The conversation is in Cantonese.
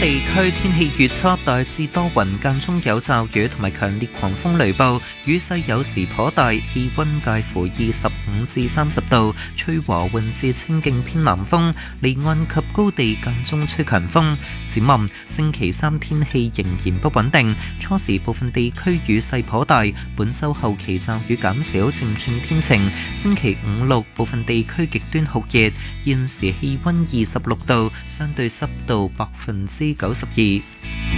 地區天氣預測大致多雲，間中有驟雨同埋強烈狂風雷暴，雨勢有時頗大，氣溫介乎25至30度，吹和緩至清勁偏南風，離岸及高地間中吹強風。展望星期三天氣仍然不穩定，初時部分地區雨勢頗大，本週後期驟雨減少，漸轉天晴。星期五六部分地區極端酷熱，現時氣溫26度，相對濕度92%。